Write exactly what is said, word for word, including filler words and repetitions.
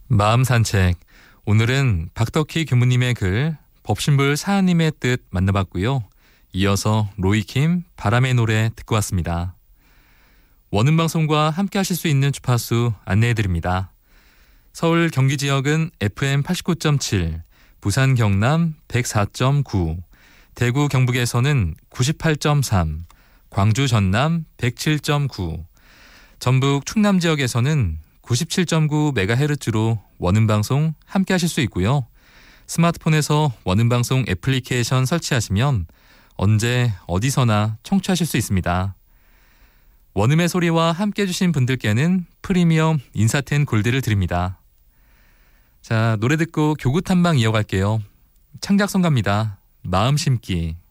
마음 산책. 오늘은 박덕희 교무님의 글 법신불 사하님의 뜻 만나봤고요. 이어서 로이킴 바람의 노래 듣고 왔습니다. 원음방송과 함께 하실 수 있는 주파수 안내해드립니다. 서울 경기 지역은 에프엠 팔십구 점 칠, 부산 경남 백사 점 구, 대구 경북에서는 구십팔 점 삼, 광주 전남 백칠 점 구, 전북 충남 지역에서는 구십칠 점 구 메가헤르츠로 원음방송 함께 하실 수 있고요. 스마트폰에서 원음방송 애플리케이션 설치하시면 언제 어디서나 청취하실 수 있습니다. 원음의 소리와 함께 해주신 분들께는 프리미엄 인사텐 골드를 드립니다. 자, 노래 듣고 교구 탐방 이어갈게요. 창작성가입니다. 마음 심기.